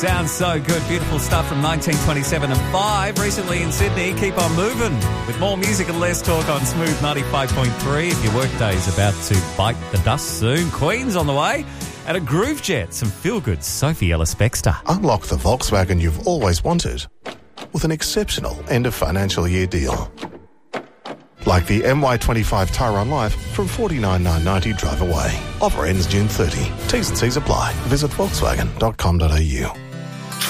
Sounds so good. Beautiful stuff from 1927 and 5. Recently in Sydney, keep on moving. With more music and less talk on Smooth 95.3. If your workday's about to bite the dust soon, Queen's on the way. And a Groove Jet, some feel-good Sophie Ellis-Bextor. Unlock the Volkswagen you've always wanted with an exceptional end-of-financial-year deal. Like the MY25 Tyrone Life from $49,990 drive away. Offer ends June 30. T's and C's apply. Visit volkswagen.com.au.